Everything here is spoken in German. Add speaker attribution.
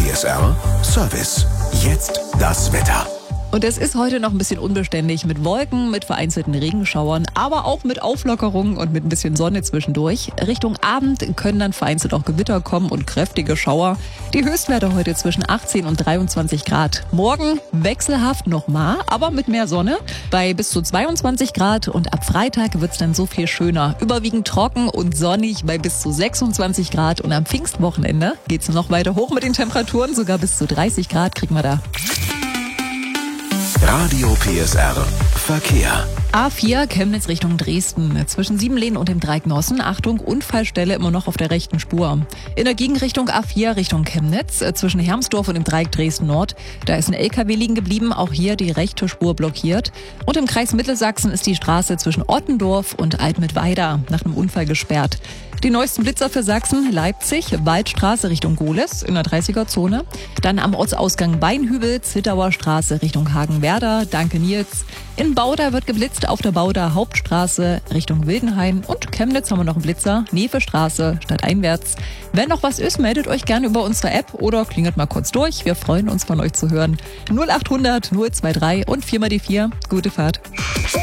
Speaker 1: PSR Service. Jetzt das Wetter.
Speaker 2: Und es ist heute noch ein bisschen unbeständig mit Wolken, mit vereinzelten Regenschauern, aber auch mit Auflockerungen und mit ein bisschen Sonne zwischendurch. Richtung Abend können dann vereinzelt auch Gewitter kommen und kräftige Schauer. Die Höchstwerte heute zwischen 18 und 23 Grad. Morgen wechselhaft nochmal, aber mit mehr Sonne bei bis zu 22 Grad. Und ab Freitag wird's dann so viel schöner. Überwiegend trocken und sonnig bei bis zu 26 Grad. Und am Pfingstwochenende geht's noch weiter hoch mit den Temperaturen. Sogar bis zu 30 Grad kriegen wir da.
Speaker 1: Radio PSR Verkehr.
Speaker 2: A4 Chemnitz Richtung Dresden. Zwischen Siebenlehn und dem Dreiecknossen. Achtung, Unfallstelle immer noch auf der rechten Spur. In der Gegenrichtung A4 Richtung Chemnitz. Zwischen Hermsdorf und dem Dreieck Dresden Nord. Da ist ein LKW liegen geblieben. Auch hier die rechte Spur blockiert. Und im Kreis Mittelsachsen ist die Straße zwischen Ottendorf und Altmittweida nach einem Unfall gesperrt. Die neuesten Blitzer für Sachsen: Leipzig, Waldstraße Richtung Gohlis in der 30er-Zone. Dann am Ortsausgang Beinhübel, Zittauer Straße Richtung Hagenwerder. Danke Nils. In Bauda wird geblitzt auf der Bauda Hauptstraße Richtung Wildenhain. Und Chemnitz haben wir noch einen Blitzer, Nevestraße stadteinwärts. Wenn noch was ist, meldet euch gerne über unsere App oder klingelt mal kurz durch. Wir freuen uns, von euch zu hören. 0800 023 und 4x4. Gute Fahrt.